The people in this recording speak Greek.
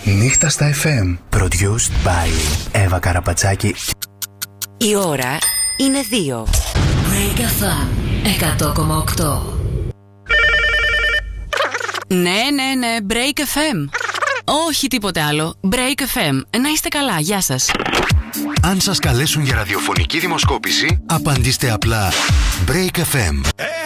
Νύχτα στα FM. Produced by Εύα Καραπατσάκη. Η ώρα είναι 2. Break FM 100,8. Ναι, Break FM. Όχι τίποτε άλλο. Break FM. Να είστε καλά, γεια σας. Αν σας καλέσουν για ραδιοφωνική δημοσκόπηση, απαντήστε απλά Break FM.